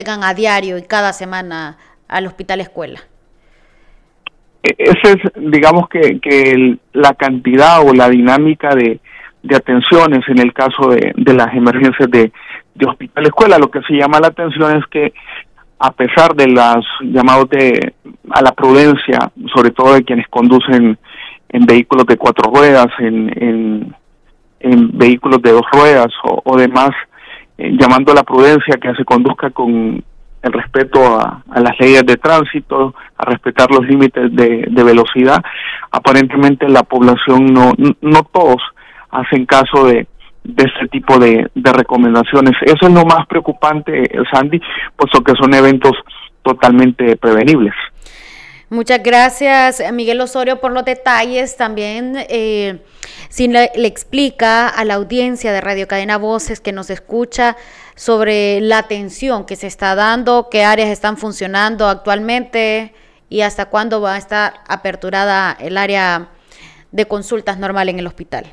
llegan a diario y cada semana al hospital escuela? Esa es, digamos que la cantidad o la dinámica de atenciones en el caso de las emergencias de hospital escuela. Lo que sí llama la atención es que a pesar de los llamados a la prudencia, sobre todo de quienes conducen en vehículos de 4 ruedas, en vehículos de 2 ruedas o demás, llamando a la prudencia que se conduzca con el respeto a las leyes de tránsito, a respetar los límites de velocidad. Aparentemente la población no todos hacen caso de este tipo de recomendaciones. Eso es lo más preocupante, Sandy, puesto que son eventos totalmente prevenibles. Muchas gracias, Miguel Osorio, por los detalles. También, si le explica a la audiencia de Radio Cadena Voces que nos escucha sobre la atención que se está dando, qué áreas están funcionando actualmente y hasta cuándo va a estar aperturada el área de consultas normal en el hospital.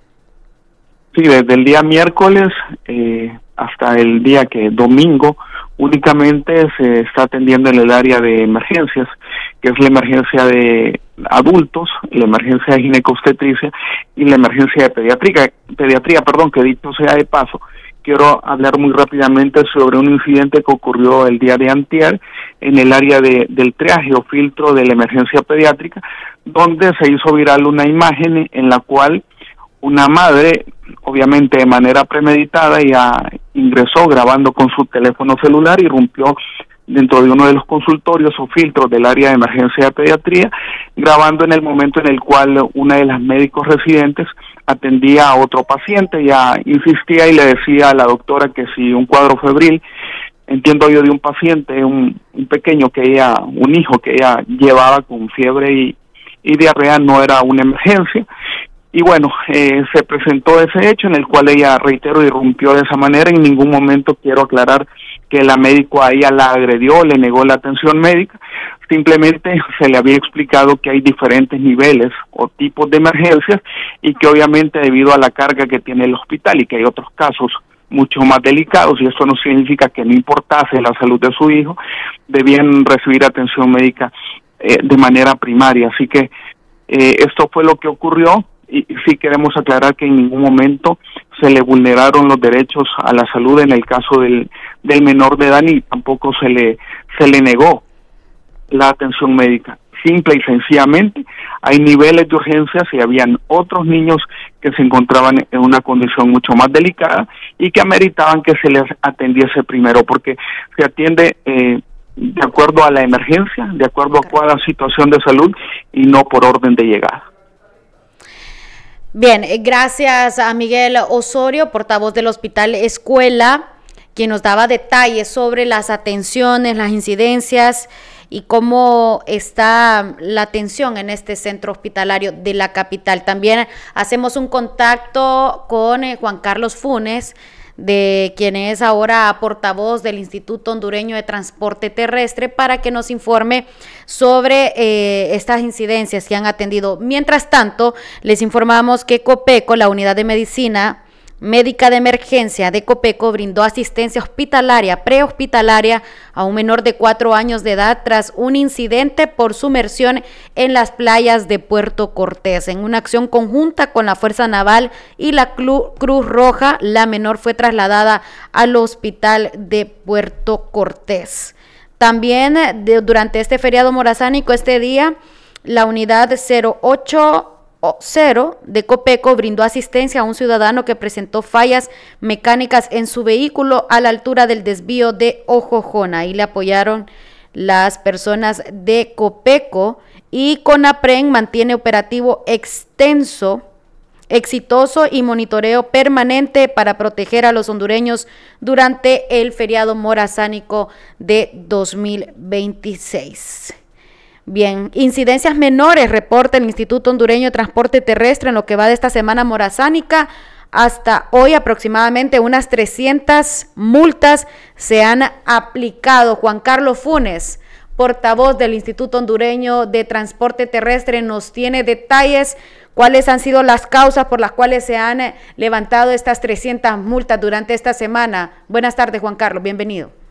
Sí, desde el día miércoles hasta el día domingo, únicamente se está atendiendo en el área de emergencias, que es la emergencia de adultos, la emergencia de ginecobstetricia y la emergencia de pediatría, que dicho sea de paso, quiero hablar muy rápidamente sobre un incidente que ocurrió el día de antier en el área del triaje o filtro de la emergencia pediátrica, donde se hizo viral una imagen en la cual una madre, obviamente de manera premeditada, ya ingresó grabando con su teléfono celular, irrumpió dentro de uno de los consultorios o filtros del área de emergencia de pediatría, grabando en el momento en el cual una de las médicos residentes atendía a otro paciente, ya insistía y le decía a la doctora que si un cuadro febril, entiendo yo, de un paciente, un pequeño un hijo que ella llevaba con fiebre y diarrea, no era una emergencia. Y bueno, se presentó ese hecho en el cual ella, reitero, irrumpió de esa manera. En ningún momento quiero aclarar que la médico a ella la agredió, le negó la atención médica. Simplemente se le había explicado que hay diferentes niveles o tipos de emergencias y que obviamente debido a la carga que tiene el hospital y que hay otros casos mucho más delicados, y eso no significa que no importase la salud de su hijo, debían recibir atención médica de manera primaria. Así que esto fue lo que ocurrió. Y sí queremos aclarar que en ningún momento se le vulneraron los derechos a la salud en el caso del menor de edad, ni tampoco se le negó la atención médica. Simple y sencillamente hay niveles de urgencias y habían otros niños que se encontraban en una condición mucho más delicada y que ameritaban que se les atendiese primero, porque se atiende de acuerdo a la emergencia, de acuerdo a cada situación de salud y no por orden de llegada. Bien, gracias a Miguel Osorio, portavoz del Hospital Escuela, quien nos daba detalles sobre las atenciones, las incidencias y cómo está la atención en este centro hospitalario de la capital. También hacemos un contacto con Juan Carlos Funes, de quien es ahora portavoz del Instituto Hondureño de Transporte Terrestre, para que nos informe sobre estas incidencias que han atendido. Mientras tanto, les informamos que Copeco, la unidad de medicina médica de emergencia de Copeco, brindó asistencia hospitalaria, prehospitalaria, a un menor de 4 años de edad tras un incidente por sumersión en las playas de Puerto Cortés. En una acción conjunta con la Fuerza Naval y la Cruz Roja, la menor fue trasladada al hospital de Puerto Cortés. También durante este feriado morazánico, este día, la unidad 080 de Copeco brindó asistencia a un ciudadano que presentó fallas mecánicas en su vehículo a la altura del desvío de Ojojona. Ahí le apoyaron las personas de Copeco, y CONAPREN mantiene operativo exitoso y monitoreo permanente para proteger a los hondureños durante el feriado morazánico de 2026. Bien, incidencias menores reporta el Instituto Hondureño de Transporte Terrestre en lo que va de esta semana morazánica. Hasta hoy aproximadamente unas 300 multas se han aplicado. Juan Carlos Funes, portavoz del Instituto Hondureño de Transporte Terrestre, nos tiene detalles. ¿Cuáles han sido las causas por las cuales se han levantado estas 300 multas durante esta semana? Buenas tardes, Juan Carlos, bienvenido.